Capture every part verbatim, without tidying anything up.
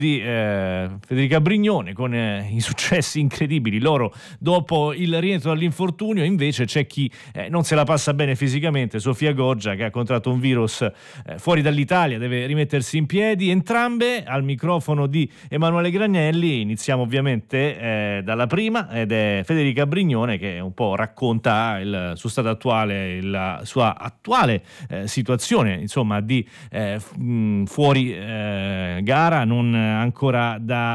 di eh, Federica Brignone con eh, i successi incredibili loro dopo il rientro dall'infortunio. Invece c'è chi eh, non se la passa bene fisicamente, Sofia Goggia, che ha contratto un virus eh, fuori dall'Italia, deve rimettersi in piedi. Entrambe al microfono di Emanuele Granelli. Iniziamo ovviamente eh, dalla prima, ed è Federica Brignone, che un po' racconta il suo stato attuale, la sua attuale eh, situazione, insomma, di eh, f- fuori eh, gara, non ancora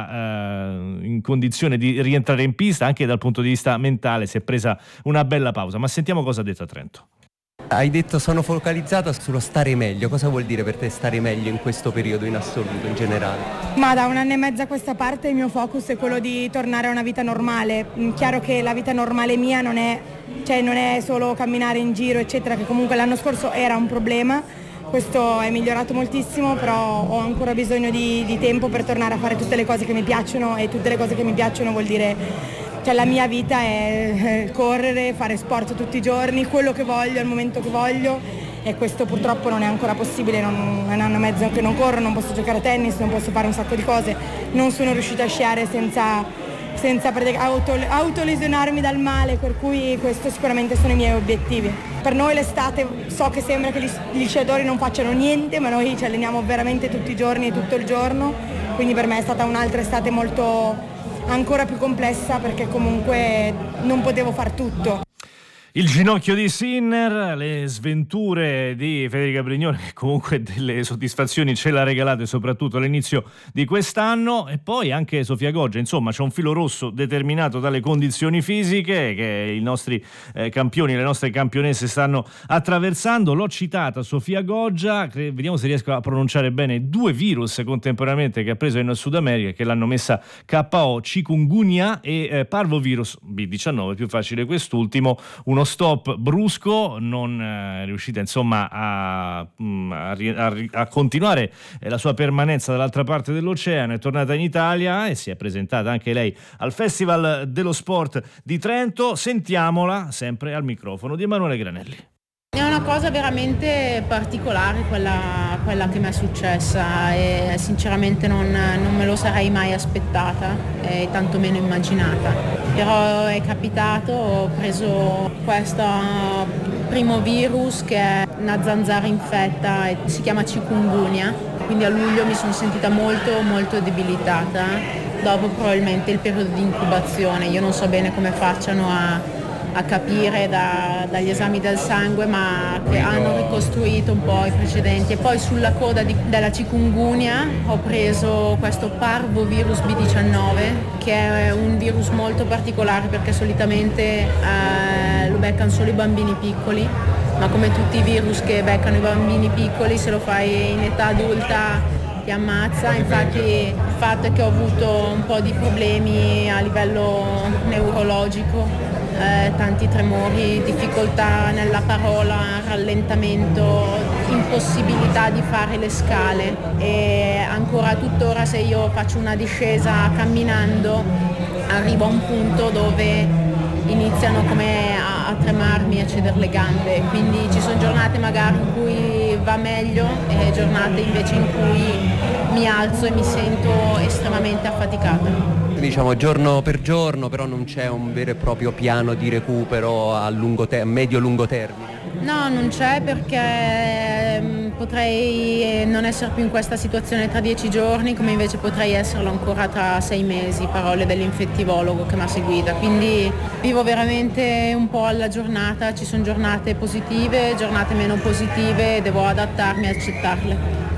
da eh, in condizione di rientrare in pista. Anche dal punto di vista mentale si è presa una bella pausa, ma sentiamo cosa ha detto a Trento. Hai detto sono focalizzata sullo stare meglio. Cosa vuol dire per te stare meglio in questo periodo, in assoluto, in generale? Ma da un anno e mezzo a questa parte il mio focus è quello di tornare a una vita normale. Chiaro che la vita normale mia non è, cioè non è solo camminare in giro eccetera, che comunque l'anno scorso era un problema. Questo è migliorato moltissimo, però ho ancora bisogno di, di tempo per tornare a fare tutte le cose che mi piacciono, e tutte le cose che mi piacciono vuol dire, cioè la mia vita è correre, fare sport tutti i giorni, quello che voglio, al momento che voglio, e questo purtroppo non è ancora possibile. Non, è un anno e mezzo che non corro, non posso giocare a tennis, non posso fare un sacco di cose, non sono riuscita a sciare senza... senza auto, autolesionarmi dal male, per cui questo sicuramente sono i miei obiettivi. Per noi l'estate, so che sembra che gli, gli sciatori non facciano niente, ma noi ci alleniamo veramente tutti i giorni e tutto il giorno, quindi per me è stata un'altra estate molto ancora più complessa, perché comunque non potevo far tutto. Il ginocchio di Sinner, le sventure di Federica Brignone, che comunque delle soddisfazioni ce l'ha regalate soprattutto all'inizio di quest'anno, e poi anche Sofia Goggia. Insomma, c'è un filo rosso determinato dalle condizioni fisiche che i nostri eh, campioni, le nostre campionesse stanno attraversando. L'ho citata Sofia Goggia, che, vediamo se riesco a pronunciare bene, due virus contemporaneamente che ha preso in Sud America, che l'hanno messa K O, chikungunya e eh, parvovirus B diciannove, più facile quest'ultimo. Uno stop brusco, non è eh, riuscita insomma a, a, a, a continuare la sua permanenza dall'altra parte dell'oceano. È tornata in Italia e si è presentata anche lei al Festival dello Sport di Trento. Sentiamola sempre al microfono di Emanuele Granelli. È una cosa veramente particolare quella, quella che mi è successa, e sinceramente non, non me lo sarei mai aspettata e tantomeno immaginata. Però è capitato, ho preso questo primo virus che è una zanzara infetta e si chiama chikungunya, quindi a luglio mi sono sentita molto molto debilitata, dopo probabilmente il periodo di incubazione. Io non so bene come facciano a a capire da, dagli esami del sangue, ma che hanno ricostruito un po' i precedenti. E poi sulla coda di, della chikungunya ho preso questo parvovirus B diciannove, che è un virus molto particolare perché solitamente eh, lo beccano solo i bambini piccoli, ma come tutti i virus che beccano i bambini piccoli, se lo fai in età adulta ti ammazza. Infatti il fatto è che ho avuto un po' di problemi a livello neurologico, Eh, tanti tremori, difficoltà nella parola, rallentamento, impossibilità di fare le scale, e ancora tuttora se io faccio una discesa camminando arrivo a un punto dove iniziano come a, a tremarmi, a cedere le gambe, quindi ci sono giornate magari in cui va meglio e giornate invece in cui mi alzo e mi sento estremamente affaticata. Diciamo giorno per giorno, però non c'è un vero e proprio piano di recupero a lungo te- medio-lungo termine? No, non c'è, perché potrei non essere più in questa situazione tra dieci giorni, come invece potrei esserlo ancora tra sei mesi, parole dell'infettivologo che mi ha seguita. Quindi vivo veramente un po' alla giornata, ci sono giornate positive, giornate meno positive, devo adattarmi e accettarle.